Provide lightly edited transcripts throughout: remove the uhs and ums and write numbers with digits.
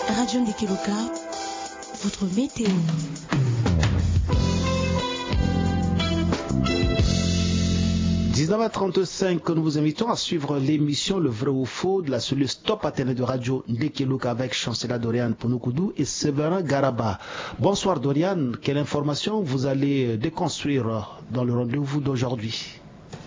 Radio Ndekeluka, votre météo. « 19h35, nous vous invitons à suivre l'émission Le Vrai ou Faux de la cellule Stop Athénée de Radio Ndekeluka avec Chancela Dorian Ponokoudou et Séverin Garaba. Bonsoir Dorian, quelle information vous allez déconstruire dans le rendez-vous d'aujourd'hui?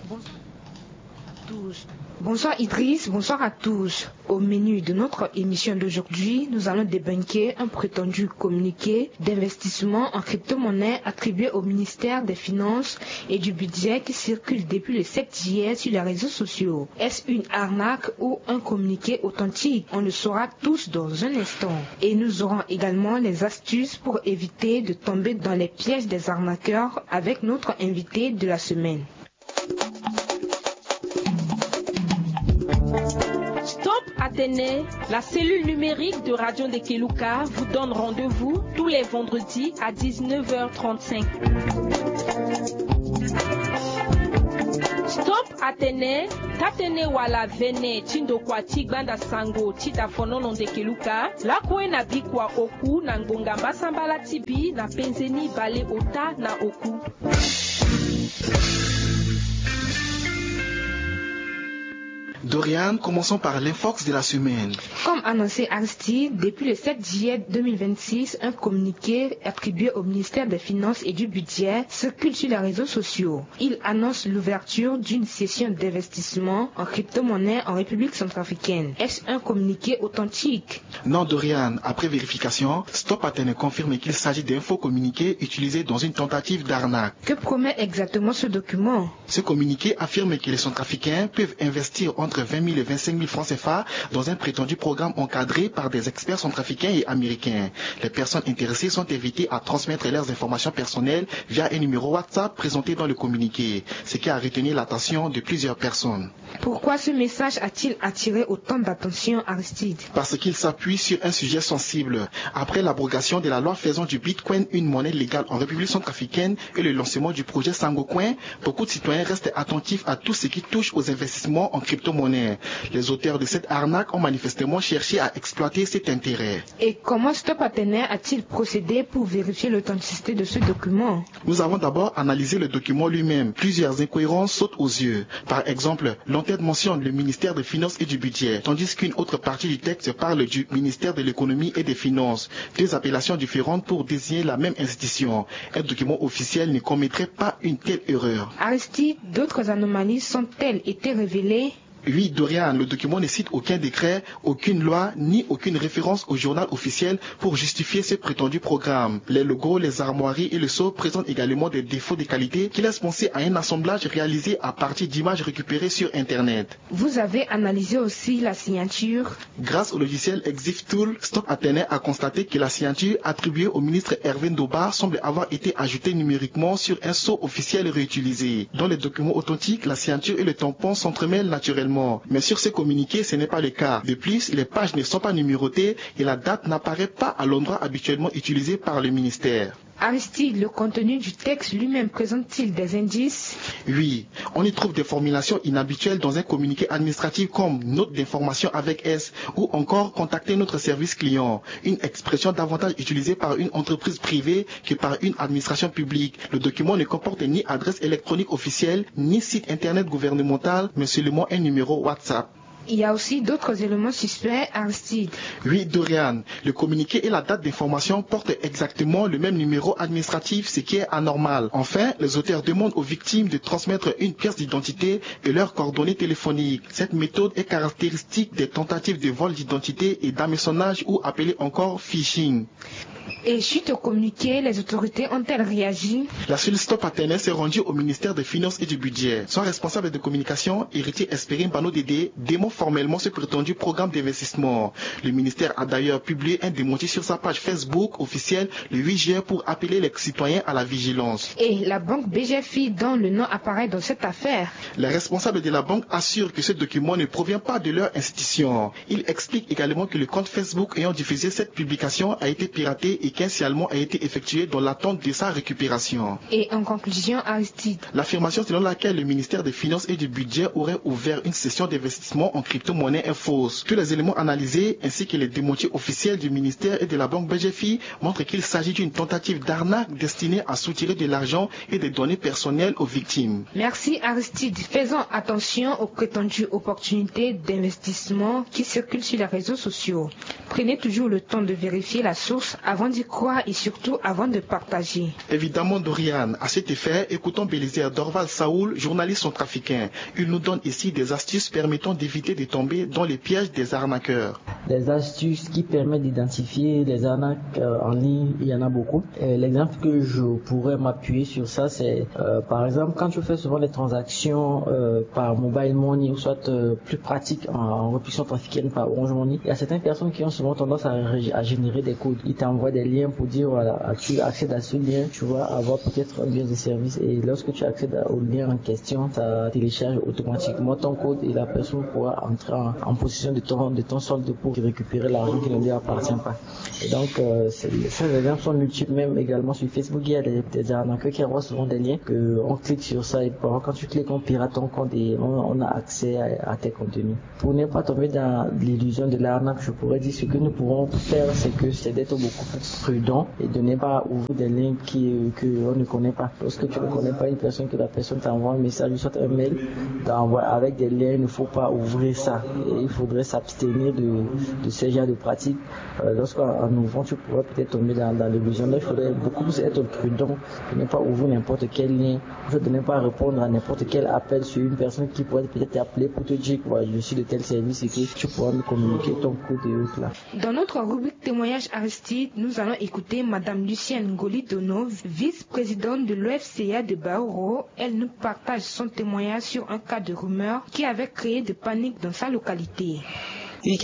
Bonsoir Idriss, bonsoir à tous. Au menu de notre émission d'aujourd'hui, nous allons débunker un prétendu communiqué d'investissement en crypto-monnaie attribué au ministère des Finances et du Budget qui circule depuis le 7 juillet sur les réseaux sociaux. Est-ce une arnaque ou un communiqué authentique? On le saura tous dans un instant. Et nous aurons également les astuces pour éviter de tomber dans les pièges des arnaqueurs avec notre invité de la semaine. Stop Athénée, la cellule numérique de Radio Ndekeluka vous donne rendez-vous tous les vendredis à 19h35. Stop Athénée, Tatene wala vene chindo kwa tigbanda sango chita fonono Ndekeluka, la kwe na bikwa oku na ngonga masambala tibi na penzeni bale ota na oku. Dorian, commençons par l'infox de la semaine. Comme annoncé Aristide, depuis le 7 juillet 2026, un communiqué attribué au ministère des Finances et du Budget circule sur les réseaux sociaux. Il annonce l'ouverture d'une session d'investissement en crypto-monnaie en République centrafricaine. Est-ce un communiqué authentique? Non Dorian, après vérification, Stop Athénée confirme qu'il s'agit d'un faux communiqué utilisé dans une tentative d'arnaque. Que promet exactement ce document? Ce communiqué affirme que les centrafricains peuvent investir entre 20 000 et 25 000 francs CFA dans un prétendu programme encadré par des experts centrafricains et américains. Les personnes intéressées sont invitées à transmettre leurs informations personnelles via un numéro WhatsApp présenté dans le communiqué, ce qui a retenu l'attention de plusieurs personnes. Pourquoi ce message a-t-il attiré autant d'attention, Aristide? Parce qu'il s'appuie sur un sujet sensible. Après l'abrogation de la loi faisant du Bitcoin une monnaie légale en République centrafricaine et le lancement du projet SangoCoin, beaucoup de citoyens restent attentifs à tout ce qui touche aux investissements en crypto-monnaie. Les auteurs de cette arnaque ont manifestement cherché à exploiter cet intérêt. Et comment Stop Athénée a-t-il procédé pour vérifier l'authenticité de ce document? Nous avons d'abord analysé le document lui-même. Plusieurs incohérences sautent aux yeux. Par exemple, l'entête mentionne le ministère des Finances et du Budget, tandis qu'une autre partie du texte parle du ministère de l'Économie et des Finances. Deux appellations différentes pour désigner la même institution. Un document officiel ne commettrait pas une telle erreur. Aristide, d'autres anomalies sont-elles été révélées? Oui, Dorian, le document ne cite aucun décret, aucune loi, ni aucune référence au journal officiel pour justifier ce prétendu programme. Les logos, les armoiries et le sceau présentent également des défauts de qualité qui laissent penser à un assemblage réalisé à partir d'images récupérées sur Internet. Vous avez analysé aussi la signature? Grâce au logiciel ExifTool, Stop Athénée a constaté que la signature attribuée au ministre Hervé Ndoba semble avoir été ajoutée numériquement sur un sceau officiel réutilisé. Dans les documents authentiques, la signature et le tampon s'entremêlent naturellement. Mais sur ces communiqués, ce n'est pas le cas. De plus, les pages ne sont pas numérotées et la date n'apparaît pas à l'endroit habituellement utilisé par le ministère. Aristide, le contenu du texte lui-même présente-t-il des indices? Oui, on y trouve des formulations inhabituelles dans un communiqué administratif comme note d'information avec S ou encore contacter notre service client, une expression davantage utilisée par une entreprise privée que par une administration publique. Le document ne comporte ni adresse électronique officielle, ni site internet gouvernemental, mais seulement un numéro WhatsApp. Il y a aussi d'autres éléments suspects, Aristide. Oui, Dorian. Le communiqué et la date d'information portent exactement le même numéro administratif, ce qui est anormal. Enfin, les auteurs demandent aux victimes de transmettre une pièce d'identité et leurs coordonnées téléphoniques. Cette méthode est caractéristique des tentatives de vol d'identité et d'hameçonnage ou appelé encore phishing. Et suite au communiqué, les autorités ont-elles réagi? La cellule Stop Athénée s'est rendue au ministère des Finances et du Budget. Son responsable de communication, Héritier Espérim Bano Dédé, démontre formellement ce prétendu programme d'investissement. Le ministère a d'ailleurs publié un démenti sur sa page Facebook officielle le 8 juillet pour appeler les citoyens à la vigilance. Et la banque BGFI dont le nom apparaît dans cette affaire? Les responsables de la banque assurent que ce document ne provient pas de leur institution. Ils expliquent également que le compte Facebook ayant diffusé cette publication a été piraté et qu'un signalement a été effectué dans l'attente de sa récupération. Et en conclusion, Aristide, l'affirmation selon laquelle le ministère des Finances et du Budget aurait ouvert une session d'investissement en crypto-monnaie est fausse. Tous les éléments analysés ainsi que les démentis officiels du ministère et de la banque BGFI montrent qu'il s'agit d'une tentative d'arnaque destinée à soutirer de l'argent et des données personnelles aux victimes. Merci Aristide. Faisons attention aux prétendues opportunités d'investissement qui circulent sur les réseaux sociaux. Prenez toujours le temps de vérifier la source avant d'y croire et surtout avant de partager. Évidemment, Dorian. À cet effet, écoutons Bélisaire Dorval Saoul, journaliste centrafricain. Il nous donne ici des astuces permettant d'éviter de tomber dans les pièges des arnaqueurs. Des astuces qui permettent d'identifier les arnaques en ligne, il y en a beaucoup. L'exemple que je pourrais m'appuyer sur ça, c'est par exemple quand tu fais souvent des transactions par mobile money ou soit plus pratique en reputation trafiquée par Orange Money, il y a certaines personnes qui ont souvent tendance à générer des codes. Ils t'envoient des liens pour dire voilà, tu accèdes à ce lien, tu vas avoir peut-être un bien de service et lorsque tu accèdes au lien en question, ça télécharge automatiquement ton code et la personne pourra entrer en possession de ton solde pour récupérer l'argent qui ne lui appartient pas. Et donc ces exemples sont multiples, même également sur Facebook, il y a des arnaqueurs qui envoient souvent des liens que on clique sur ça et quand tu cliques on pirate ton compte et on a accès à tes contenus. Pour ne pas tomber dans l'illusion de l'arnaque, je pourrais dire ce que nous pouvons faire, c'est d'être beaucoup plus prudent et de ne pas ouvrir des liens que on ne connaît pas. Lorsque tu ne connais pas une personne, que la personne t'envoie un message, soit un mail avec des liens, il ne faut pas ouvrir ça. Et il faudrait s'abstenir de ce genre de pratiques. Lorsqu'en ouvrant, tu pourrais peut-être tomber dans l'illusion. Là, il faudrait beaucoup plus être prudent, de ne pas ouvrir n'importe quel lien, de ne pas répondre à n'importe quel appel sur une personne qui pourrait peut-être t'appeler pour te dire que voilà, je suis de tel service et que tu pourras me communiquer ton code et autres là. Dans notre rubrique témoignage Aristide, nous allons écouter Madame Lucienne Ngoli-Dono, vice-présidente de l'OFCA de Baoro. Elle nous partage son témoignage sur un cas de rumeur qui avait créé de panique dans sa localité. Je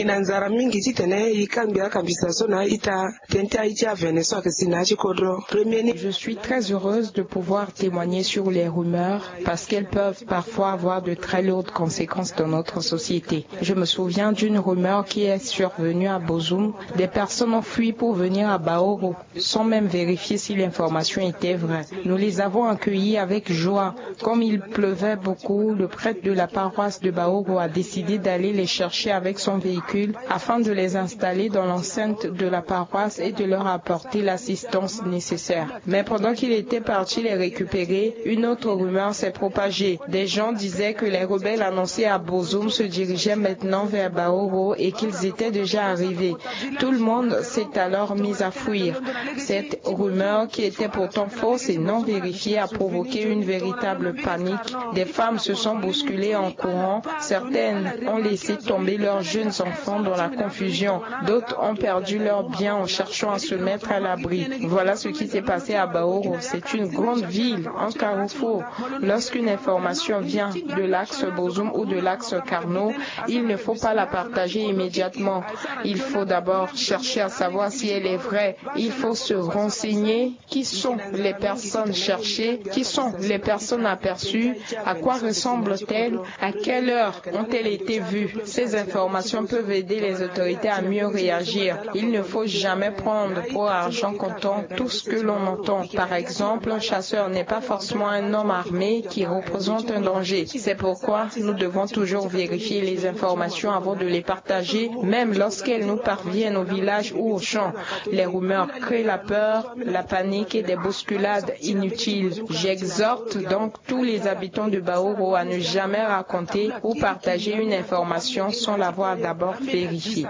suis très heureuse de pouvoir témoigner sur les rumeurs parce qu'elles peuvent parfois avoir de très lourdes conséquences dans notre société. Je me souviens d'une rumeur qui est survenue à Bozoum. Des personnes ont fui pour venir à Baoro sans même vérifier si l'information était vraie. Nous les avons accueillis avec joie. Comme il pleuvait beaucoup, le prêtre de la paroisse de Baoro a décidé d'aller les chercher avec son véhicule afin de les installer dans l'enceinte de la paroisse et de leur apporter l'assistance nécessaire. Mais pendant qu'il était parti les récupérer, une autre rumeur s'est propagée. Des gens disaient que les rebelles annoncés à Bozoum se dirigeaient maintenant vers Baoro et qu'ils étaient déjà arrivés. Tout le monde s'est alors mis à fuir. Cette rumeur, qui était pourtant fausse et non vérifiée, a provoqué une véritable panique. Des femmes se sont bousculées en courant. Certaines ont laissé tomber leurs jeunes enfants dans la confusion. D'autres ont perdu leurs biens en cherchant à se mettre à l'abri. Voilà ce qui s'est passé à Baoro. C'est une grande ville, un carrefour. Lorsqu'une information vient de l'axe Bozoum ou de l'axe Carnot, il ne faut pas la partager immédiatement. Il faut d'abord chercher à savoir si elle est vraie. Il faut se renseigner qui sont les personnes cherchées, qui sont les personnes aperçues, à quoi ressemblent-elles, à quelle heure ont-elles été vues. Ces informations peuvent aider les autorités à mieux réagir. Il ne faut jamais prendre pour argent comptant tout ce que l'on entend. Par exemple, un chasseur n'est pas forcément un homme armé qui représente un danger. C'est pourquoi nous devons toujours vérifier les informations avant de les partager, même lorsqu'elles nous parviennent au village ou au champ. Les rumeurs créent la peur, la panique et des bousculades inutiles. J'exhorte donc tous les habitants de Baoro à ne jamais raconter ou partager une information sans l'avoir d'abord vérifiée.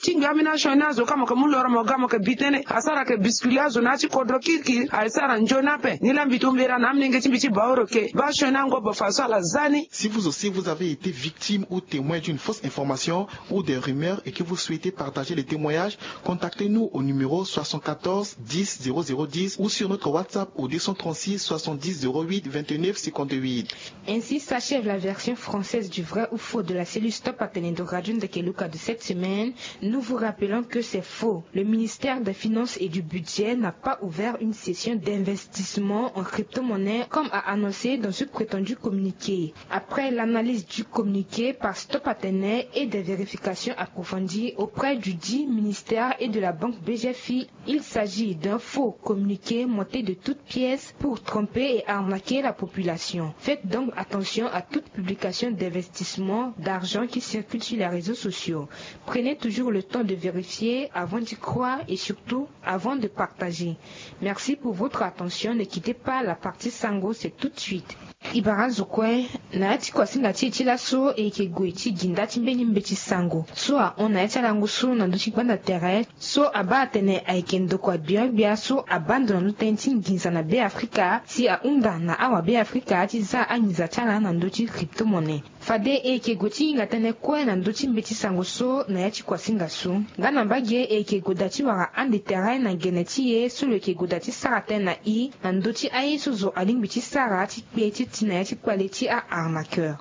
Si vous aussi vous avez été victime ou témoin d'une fausse information ou des rumeurs et que vous souhaitez partager les témoignages, contactez-nous au numéro 74 10 0010 ou sur notre WhatsApp au 236 70 08 29 58. Ainsi s'achève la version française du vrai ou faux de la cellule Stop Athénée de Radio Ndekeluka. Ndekeluka de cette semaine, nous vous rappelons que c'est faux. Le ministère des Finances et du Budget n'a pas ouvert une session d'investissement en crypto-monnaie comme a annoncé dans ce prétendu communiqué. Après l'analyse du communiqué par Stop Athénée et des vérifications approfondies auprès du dit ministère et de la banque BGFI, il s'agit d'un faux communiqué monté de toutes pièces pour tromper et arnaquer la population. Faites donc attention à toute publication d'investissement d'argent qui circule sur les réseaux sociaux. Prenez toujours le temps de vérifier avant d'y croire et surtout avant de partager. Merci pour votre attention. Ne quittez pas la partie Sango, c'est tout de suite. Ibara zokwe na ati kwa singa chichi la so eke goichi ginda chimbeni mbechi sango so a ona echa langu so na ndochi kwanda tere so abatene aikendo kwa bia so abando na tenti nginza na be Afrika si a unda na awa be Afrika ati za anyiza chala na ndochi crypto-monnaie fade eke gochi ngatene kwe na ndochi mbechi sango so na yachi kwa singa so ngana mbage eke godachi wara ande tere na geneti ye so le eke godachi sarate na i na ndochi aye so zo aling bichi sarati kpeti Tinaïti quality à arnaqueur.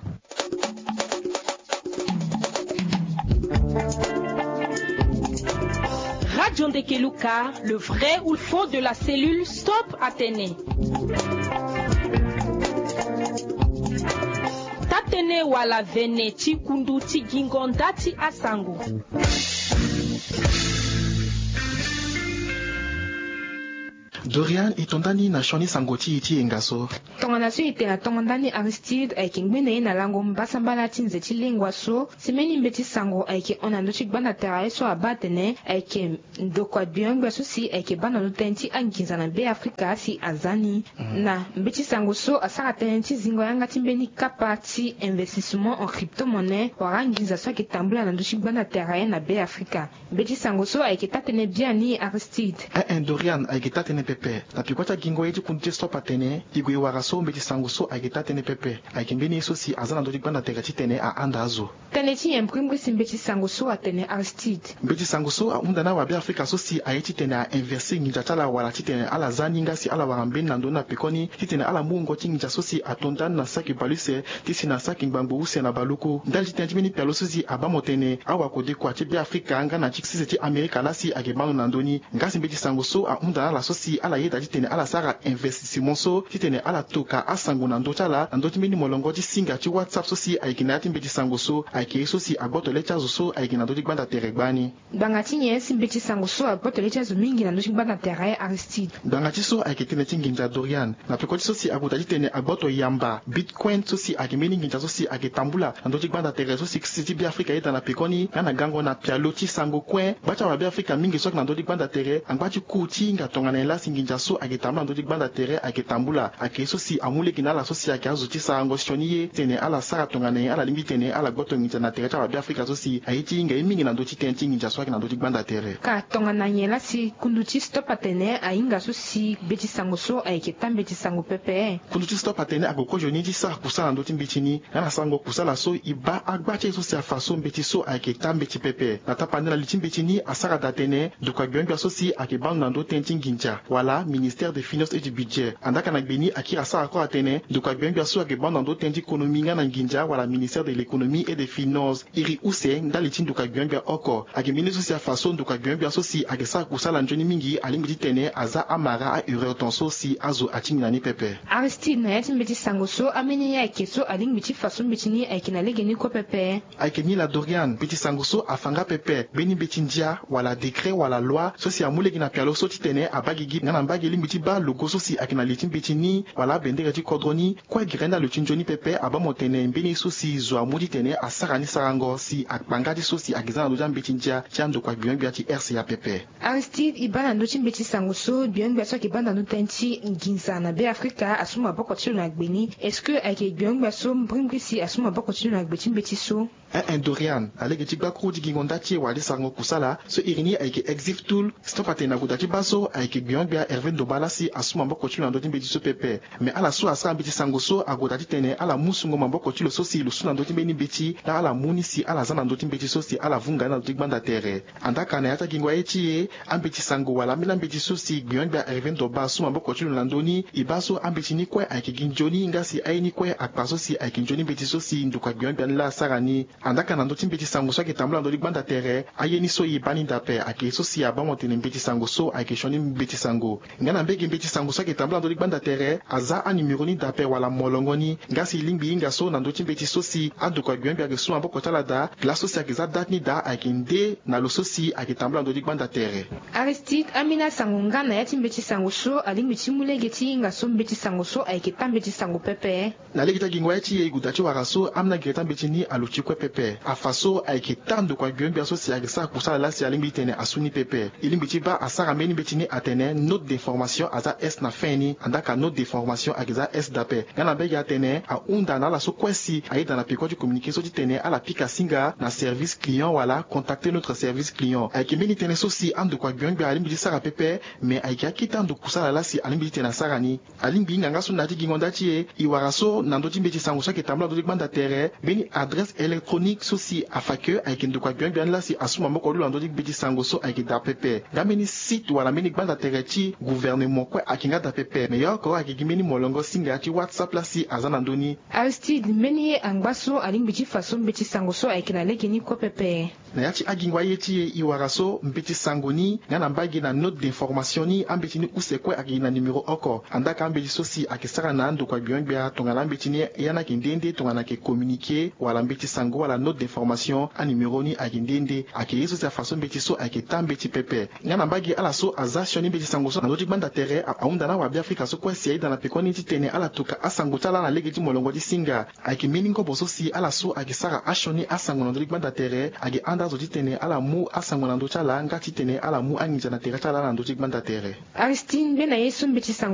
Radio Ndekeluka, le vrai ou le faux de la cellule Stop Athénée. Tatene wala vene chikundu chigingondati asango. Dorian itondani na shoni sangoti iti engaso. Tongana su ite na tongandani Aristide aiki ngbene na lango mbasa mbala tinze chilingwa so semeni mbeti sango aiki onando chigbana terae so abatene aiki ndokwa biongwa so si aiki bana no tenti anginza na be Afrika si azani na mbeti sango so asara tenti zingo yanga timbeni kapati investissement en crypto-monnaie waranginza so aiki tambula na ndo chigbana terae na be Afrika mbeti sango so aiki tatene biani Aristide Dorian aiki tatene pepe na pikwata gingo yeji kunje Stop Athénée igwe waraso mbeti sango so aiki tatene pepe aiki mbeni so si azana ndo chigbana terae tene a andazo tene chi imprimwe si mbeti sango so atene Aristide mbeti sango so undana wa be Afrika so si aiti tene a inverser nginja chala wala tene ala zaninga si ala warambeni na ndona pekoni tene ala mungo tinginja so si atondan na saki baluse tisi na saki ngbango use na baluko ndali tene timeni pelo so si abamo tene awa kode kwa be Afrika anga na chiksi ti Amerika la si agebano na ndoni ngasi mbeti sango so undana la so si ala yeda tene ala sara investissement so tene ala toka asango na ndo chala na ndo timeni molongo ti singa ti WhatsApp so si aikina ti mbeti sango so aiki so si agboto lecha so aikina ndo gbanda teregbani bangati nye si mbeti sango so agboto lecha zo mingi na ndo gbanda tere Aristide bangati so aikitene ti nginja Dorian na pekoti so si agota tene agboto yamba Bitcoin so si akimeni nginja so si akitambula na ndo gbanda tere so si ti bi Afrika yeta na pekoni na gango na pialo ti sango kwen bacha wa bi Afrika mingi so na ndo gbanda tere angbachi kuti ngatonga na ela singinja so akitambula ndo gbanda tere akitambula ake so si amule kinala so si akazo ti sango shoniye tene ala sara tonga na ala limbi tene ala gboto nginja na tere cha wa bi Afrika so si aiti ngai mingi na ndo ti tene ti nginja so na ndo gbanda tere ka tonga na nyela si kunduchi Stop Athénée ainga so si beti sango so aiki tambeti sango pepe kunduchi Stop Athénée agoko joni ti sa kusala ndo ti mbetini na sango kusala so iba agbache so si afaso mbeti so aiki tambeti pepe na tapane na lichi mbetini asara datene duka gbenga so si aiki bandu na ndo tenti nginja wala ministère des finances et du budget andaka na gbeni akira sara ko Athénée duka gbenga so aiki bandu na ndo tenti économie nga na nginja wala ministère de l'économie et des finances iri use ndali ti duka gbenga oko aiki mini so si afaso duka gbenga so si aiki sara kusala njoni mingi alimbi tene aza amara a ureur so si azo atingi ni pepe Aristide na yati mbeti sango so ameni ya keso aling biti faso mbitini aikina legeni ko pepe aikeni la Dorian biti sango so afanga pepe beni biti ndia wala décret wala loi so si amulegi na pialo so titene abagigi ngana mbagi limbiti ba logo so si akina litin bitini wala bendera ti kodroni kwa girenda le tinjoni pepe abamo tene beni so si zo amudi tene asara ni sarango si akbanga ti so si agizana do jambiti ndia chando kwa biongbi ti RCA pepe Aristide ibana ndo chimbeti sango so biongbi so ki banda ndo tenti nginza na be Afrika asuma boko tilo na gbeni est-ce que aiki biongbi so mbrimbi si asuma boko tilo na gbeti mbeti so Dorian alege ti gbakru di gingonda ti wali sango kusala so irini aiki exif tool Stop Athénée gudati baso aiki biongbi Hervé Ndobala si asuma mboko chilo ndoti mbeti so pepe me ala so asara mbeti sango so agodati tene ala musungo mboko chilo so si lusuna ndoti mbeni mbeti na ala muni si ala zana ndoti mbeti so si ala vunga na ndoti gbanda tere andaka na yata kingwa echi ambeti sango wala mina mbeti so si gbiongba Hervé Ndobala suma mboko chilo landoni ibaso ambeti ni kwe aikiginjoni ngasi aini kwe akpaso si aikinjoni mbeti so si nduka gbiongba la sarani andaka na ndoti mbeti sango so kitambula ndoti gbanda tere ayeni so yibani dape ake so si abamo tene mbeti sango so aikishoni mbeti sango ngana mbeki mbeti sango so kitambula ndoti gbanda tere aza a numero ni dape wala molongoni ngasi lingbi inga so na ndoti mbeti so si aduka gbiongba ke suma mboko tala da glaso si akiza datni da aikinde na lo so si akitambula ndoti gbanda tere Aristide Amina sango ngana yati mbeti sango so alimbi chimulegeti inga so mbeti sango so aikita mbeti sango pepe na legita gingwa echi igudachi waraso amna greta mbeti ni aluchikwe pepe afaso aikitando kwa gbiongba so si akisa kusala la si alimbi tene asuni pepe ilimbi chiba asara meni mbeti ni atene note d'information aza es na feni andaka note d'information akiza es dape ngana begi atene a unda na la so kwesi aida na piko di communication di tene ala pika singa na service client wala contacter notre service client aiki meni tene so si andu kwa gbiongba alimbi di sara pepe me aiki akitando kusala la si alimbi tene sarani alimbi nganga so ndati gingonda chie iwaraso nandoti mbeti sango so kitambula ndoti gbanda tere beni adresse électronique so si afake aiki ndu kwa gbiongba la si asuma moko lu ndoti mbeti sango so aiki da pepe gameni site wala meni gbanda tere chi gouvernement kwe akinga da pepe me yoko akiki meni molongo singa chi WhatsApp la si azana ndoni Aristide meni angbaso alimbi chifaso mbeti sango so aikina lekeni ko pepe na yachi agingwa yeti iwaraso mbeti sangoni ngana mbagi na note d'information ni ambeti ni usekwe akina numero oko andaka ambeti sosi akisara na ando kwa gbiongba tongala mbeti ni yana kindende tongana ke communiquer wala mbeti sango wala note d'information a numero ni akindende akiyeso sa façon mbeti so akita mbeti pepe ngana mbagi ala so azasioni mbeti sango so na ndoti gbanda tere aunda na wabi Afrika so kwa siya na pekoni ti tene ala tuka asango tala na legeti molongo di singa akimeni ngo so si ala so akisara ashoni asango na ndoti gbanda tere agi anda zo tene ala mu asango na ndoti ala ngati tene ala mu anginja na tere tala na ndoti gbanda tere Aristide bena yesu mbeti sango